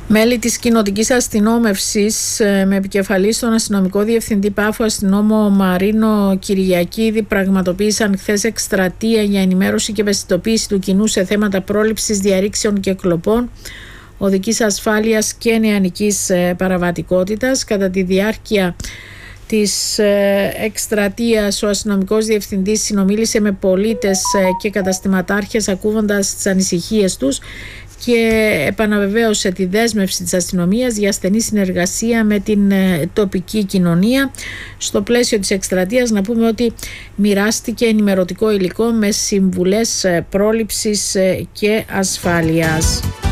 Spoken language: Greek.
Μέλη της Κοινοτικής Αστυνόμευσης με επικεφαλή στον αστυνομικό διευθυντή Πάφου αστυνόμο Μαρίνο Κυριακίδη πραγματοποίησαν χθες εκστρατεία για ενημέρωση και ευαισθητοποίηση του κοινού σε θέματα πρόληψης διαρρήξεων και κλοπών, οδικής ασφάλειας και νεανικής παραβατικότητας. Κατά τη διάρκεια της εκστρατείας ο αστυνομικός διευθυντής συνομίλησε με πολίτες και καταστηματάρχες ακούγοντας τις ανησυχίες τους και επαναβεβαίωσε τη δέσμευση της αστυνομίας για στενή συνεργασία με την τοπική κοινωνία. Στο πλαίσιο της εκστρατείας να πούμε ότι μοιράστηκε ενημερωτικό υλικό με συμβουλές πρόληψης και ασφάλειας.